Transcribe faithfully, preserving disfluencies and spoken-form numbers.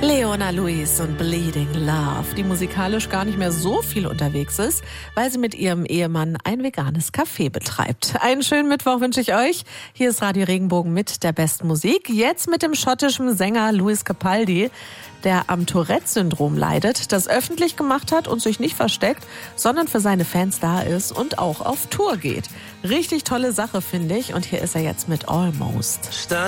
Leona Lewis und Bleeding Love, die musikalisch gar nicht mehr so viel unterwegs ist, weil sie mit ihrem Ehemann ein veganes Café betreibt. Einen schönen Mittwoch wünsche ich euch. Hier ist Radio Regenbogen mit der besten Musik. Jetzt mit dem schottischen Sänger Lewis Capaldi, der am Tourette-Syndrom leidet, das öffentlich gemacht hat und sich nicht versteckt, sondern für seine Fans da ist und auch auf Tour geht. Richtig tolle Sache, finde ich. Und hier ist er jetzt mit Almost.